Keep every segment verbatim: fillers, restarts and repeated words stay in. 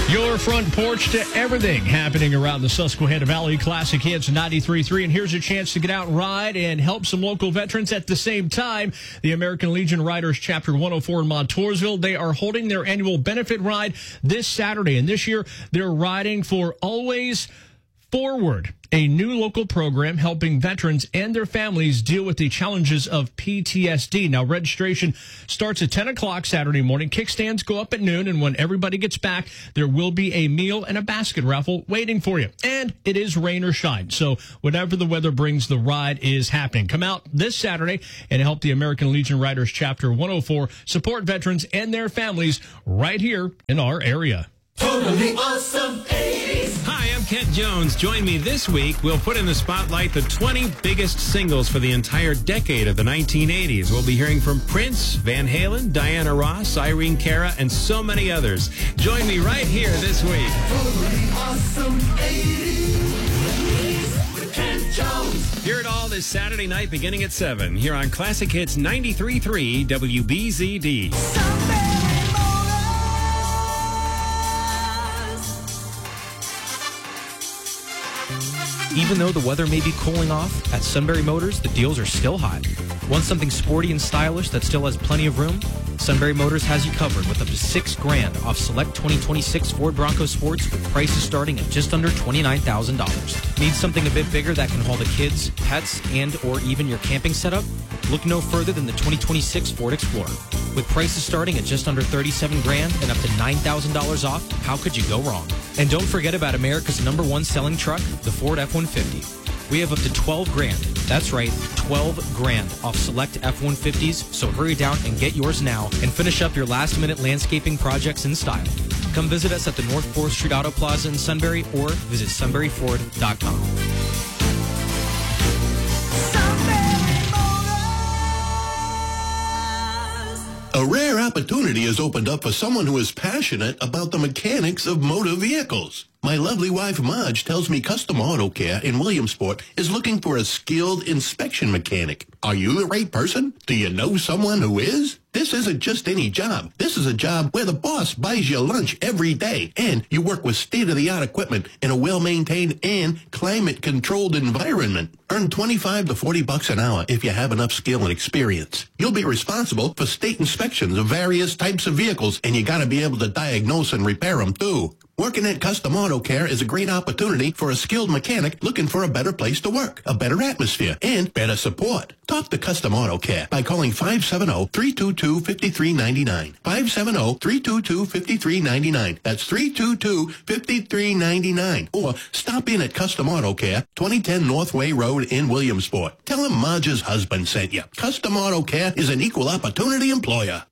Your front porch to everything happening around the Susquehanna Valley. Classic Hits ninety-three point three. And here's a chance to get out and ride and help some local veterans at the same time. The American Legion Riders Chapter one oh four in Montoursville, they are holding their annual benefit ride this Saturday. And this year, they're riding for Always Forward, a new local program helping veterans and their families deal with the challenges of P T S D. Now, registration starts at ten o'clock Saturday morning. Kickstands go up at noon, and when everybody gets back, there will be a meal and a basket raffle waiting for you. And it is rain or shine, so whatever the weather brings, the ride is happening. Come out this Saturday and help the American Legion Riders Chapter one oh four support veterans and their families right here in our area. Totally awesome eighties. Hi, I'm Kent Jones. Join me this week. We'll put in the spotlight the twenty biggest singles for the entire decade of the nineteen eighties. We'll be hearing from Prince, Van Halen, Diana Ross, Irene Cara, and so many others. Join me right here this week. Totally awesome eighties with Kent Jones. Hear it all this Saturday night beginning at seven here on Classic Hits ninety-three point three W B Z D. Even though the weather may be cooling off, at Sunbury Motors, the deals are still hot. Want something sporty and stylish that still has plenty of room? Sunbury Motors has you covered with up to six grand off select twenty twenty-six Ford Bronco Sports with prices starting at just under twenty-nine thousand dollars. Need something a bit bigger that can haul the kids, pets, and or even your camping setup? Look no further than the twenty twenty-six Ford Explorer. With prices starting at just under thirty-seven grand and up to nine thousand dollars off, how could you go wrong? And don't forget about America's number one selling truck, the Ford F one fifty. We have up to twelve grand. That's right, twelve grand off select F one fifties, so hurry down and get yours now and finish up your last-minute landscaping projects in style. Come visit us at the North fourth Street Auto Plaza in Sunbury or visit sunbury ford dot com. A rare opportunity has opened up for someone who is passionate about the mechanics of motor vehicles. My lovely wife, Marge, tells me Custom Auto Care in Williamsport is looking for a skilled inspection mechanic. Are you the right person? Do you know someone who is? This isn't just any job. This is a job where the boss buys you lunch every day, and you work with state-of-the-art equipment in a well-maintained and climate-controlled environment. Earn twenty-five to forty bucks an hour if you have enough skill and experience. You'll be responsible for state inspections of various types of vehicles, and you gotta be able to diagnose and repair them, too. Working at Custom Auto Care is a great opportunity for a skilled mechanic looking for a better place to work, a better atmosphere, and better support. Talk to Custom Auto Care by calling five seven zero, three two two, five three nine nine. five seven zero, three two two, five three nine nine. That's three two two, five three nine nine. Or stop in at Custom Auto Care, twenty ten Northway Road in Williamsport. Tell him Marge's husband sent you. Custom Auto Care is an equal opportunity employer.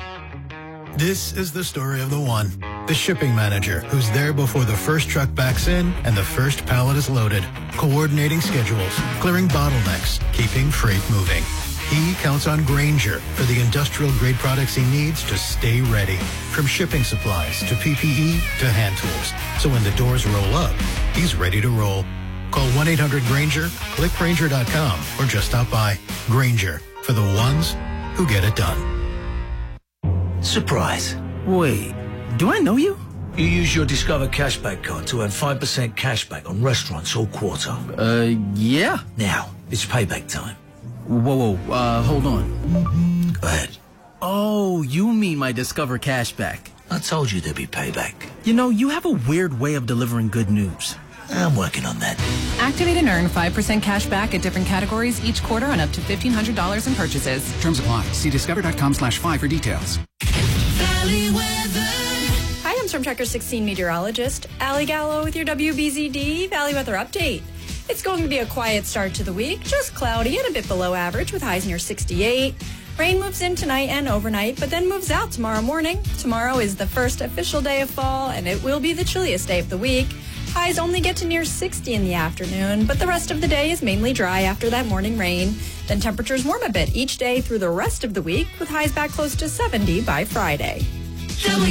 This is the story of the one, the shipping manager, who's there before the first truck backs in and the first pallet is loaded, coordinating schedules, clearing bottlenecks, keeping freight moving. He counts on Grainger for the industrial-grade products he needs to stay ready, from shipping supplies to P P E to hand tools. So when the doors roll up, he's ready to roll. Call one eight hundred Grainger, click Grainger dot com, or just stop by. Grainger, for the ones who get it done. Surprise. Wait, do I know you? You use your Discover Cashback card to earn five percent cashback on restaurants all quarter. Uh, yeah. Now, it's payback time. Whoa, whoa, uh, hold on. Go ahead. Oh, you mean my Discover Cashback. I told you there'd be payback. You know, you have a weird way of delivering good news. I'm working on that. Activate and earn five percent cash back at different categories each quarter on up to fifteen hundred dollars in purchases. Terms apply. See discover dot com slash five for details. Valley weather. Hi, I'm Storm Tracker sixteen meteorologist Allie Gallo with your W B Z D Valley Weather Update. It's going to be a quiet start to the week, just cloudy and a bit below average with highs near sixty-eight. Rain moves in tonight and overnight, but then moves out tomorrow morning. Tomorrow is the first official day of fall, and it will be the chilliest day of the week. Highs only get to near sixty in the afternoon, but the rest of the day is mainly dry after that morning rain. Then temperatures warm a bit each day through the rest of the week, with highs back close to seventy by Friday.